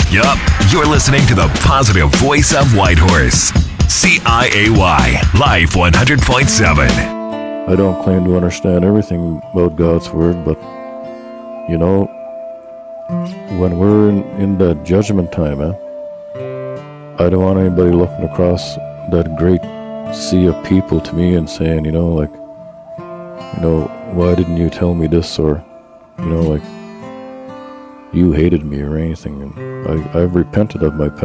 Yup, you're listening to the positive voice of Whitehorse. CIAY, Life 100.7. I don't claim to understand everything about God's Word, but, you know, when we're in that judgment time, I don't want anybody looking across that great sea of people to me and saying, why didn't you tell me this? Or, you hated me or anything. And I've repented of my